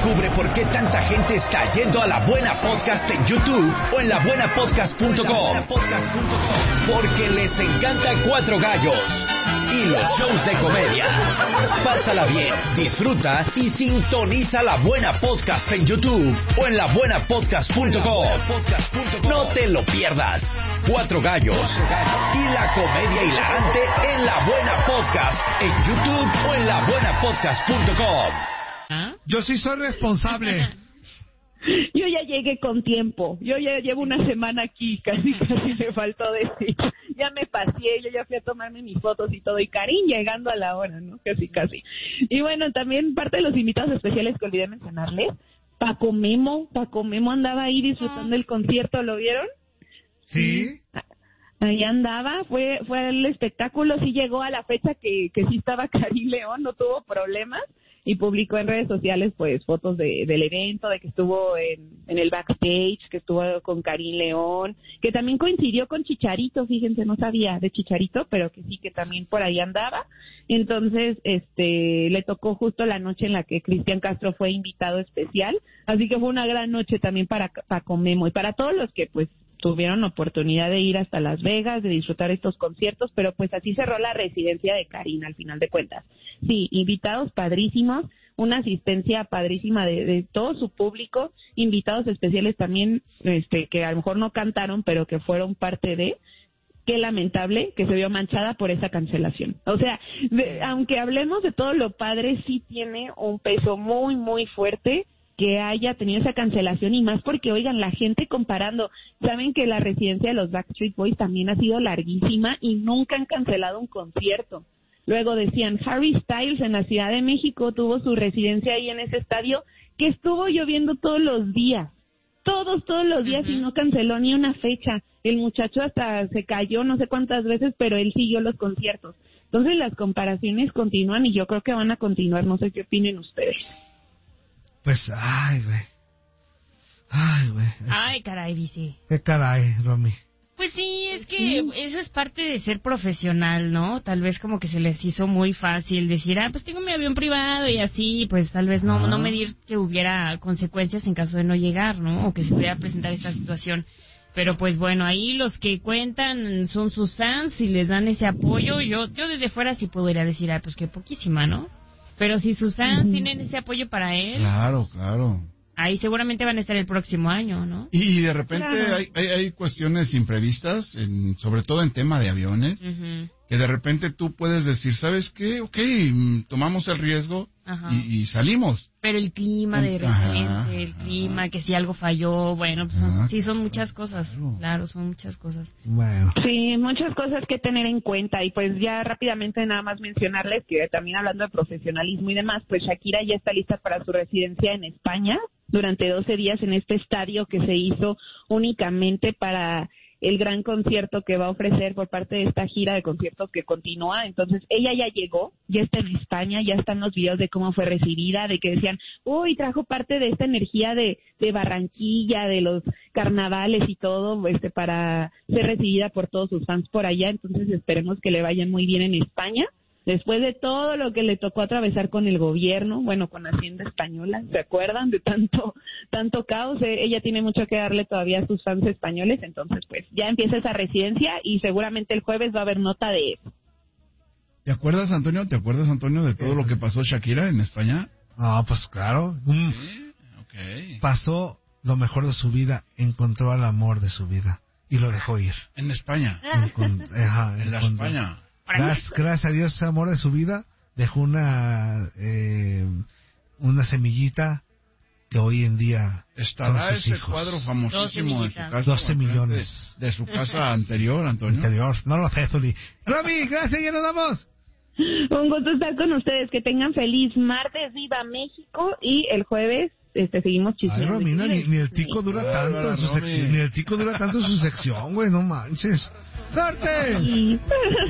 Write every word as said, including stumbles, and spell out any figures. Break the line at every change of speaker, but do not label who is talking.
Descubre por qué tanta gente está yendo a La Buena Podcast en YouTube o en la buena podcast punto com. Porque les encanta Cuatro Gallos y los shows de comedia. Pásala bien, disfruta y sintoniza La Buena Podcast en YouTube o en la buena podcast punto com. No te lo pierdas. Cuatro Gallos y la comedia hilarante en La Buena Podcast en YouTube o en la buena podcast punto com.
¿Ah?
Yo sí soy responsable.
Yo ya llegué con tiempo. Yo ya llevo una semana aquí, casi casi me faltó decir. Ya me paseé, yo ya fui a tomarme mis fotos y todo. Y Karin llegando a la hora, ¿no? Casi casi. Y bueno, también parte de los invitados especiales que olvidé mencionarles. Paco Memo, Paco Memo andaba ahí disfrutando del concierto, ¿lo vieron?
Sí.
Ahí andaba, fue fue el espectáculo, sí llegó a la fecha que, que sí estaba Karin León, no tuvo problemas. Y publicó en redes sociales pues fotos de, del evento, de que estuvo en, en el backstage, que estuvo con Karin León, que también coincidió con Chicharito, fíjense, no sabía de Chicharito, pero que sí que también por ahí andaba. Entonces, este, le tocó justo la noche en la que Cristian Castro fue invitado especial, así que fue una gran noche también para Paco Memo y para todos los que pues tuvieron oportunidad de ir hasta Las Vegas, de disfrutar estos conciertos, pero pues así cerró la residencia de Karin al final de cuentas. Sí, invitados padrísimos, una asistencia padrísima de, de todo su público, invitados especiales también, este, que a lo mejor no cantaron, pero que fueron parte de. Qué lamentable que se vio manchada por esa cancelación. O sea, de, aunque hablemos de todo lo padre, sí tiene un peso muy, muy fuerte que haya tenido esa cancelación, y más porque, oigan, la gente comparando, saben que la residencia de los Backstreet Boys también ha sido larguísima y nunca han cancelado un concierto. Luego decían, Harry Styles en la Ciudad de México tuvo su residencia ahí en ese estadio que estuvo lloviendo todos los días, todos, todos los días, uh-huh. Y no canceló ni una fecha. El muchacho hasta se cayó no sé cuántas veces, pero él siguió los conciertos. Entonces las comparaciones continúan y yo creo que van a continuar, no sé qué opinen ustedes.
Pues, ay, güey. Ay, güey.
Ay, caray, dice.
Qué caray, Romy.
Pues sí, es que eso es parte de ser profesional, ¿no? Tal vez como que se les hizo muy fácil decir, ah, pues tengo mi avión privado y así, pues tal vez no, ah. no medir que hubiera consecuencias en caso de no llegar, ¿no? O que se pudiera presentar esta situación. Pero pues bueno, ahí los que cuentan son sus fans y les dan ese apoyo. Yo yo desde fuera sí podría decir, ah, pues qué poquísima, ¿no? Pero si sus fans uh-huh. tienen ese apoyo para él...
Claro, claro.
Ahí seguramente van a estar el próximo año, ¿no?
Y de repente claro. hay, hay, hay cuestiones imprevistas, en, sobre todo en tema de aviones, uh-huh. que de repente tú puedes decir, ¿sabes qué? Ok, tomamos el riesgo y, y salimos.
Pero el clima de repente, ajá, el clima, ajá. que si algo falló, bueno, pues son, sí son muchas cosas, claro. claro, son muchas cosas.
Bueno.
Sí, muchas cosas que tener en cuenta y pues ya rápidamente nada más mencionarles que también hablando de profesionalismo y demás, pues Shakira ya está lista para su residencia en España durante doce días en este estadio que se hizo únicamente para el gran concierto que va a ofrecer por parte de esta gira de conciertos que continúa. Entonces ella ya llegó, ya está en España, ya están los videos de cómo fue recibida, de que decían, uy, trajo parte de esta energía de, de Barranquilla, de los carnavales y todo, este, para ser recibida por todos sus fans por allá. Entonces esperemos que le vayan muy bien en España. Después de todo lo que le tocó atravesar con el gobierno, bueno, con Hacienda Española, ¿se acuerdan de tanto tanto caos? Eh, ella tiene mucho que darle todavía a sus fans españoles, entonces pues ya empieza esa residencia y seguramente el jueves va a haber nota de eso.
¿Te acuerdas, Antonio? ¿Te acuerdas, Antonio, de todo lo que pasó Shakira en España?
Ah, pues claro. Mm.
Sí, okay.
Pasó lo mejor de su vida, encontró al amor de su vida y lo dejó ir.
En España.
Encont- Ajá,
en la España.
Gracias, gracias a Dios, ese amor de su vida dejó una eh, una semillita que hoy en día
estará ese
hijos.
Cuadro famosísimo de su casa.
doce millones.
De su casa anterior, Antonio.
Anterior, no lo sé, Zuli. Romy, gracias, ya nos vamos.
Un gusto estar con ustedes, que tengan feliz martes, viva México, y el jueves este seguimos chismeando.
Ay, Romina, ni, ni el tico dura sí. tanto en su sección, ni el tico dura tanto en su sección, güey, no manches. ¡Suerte! Sí.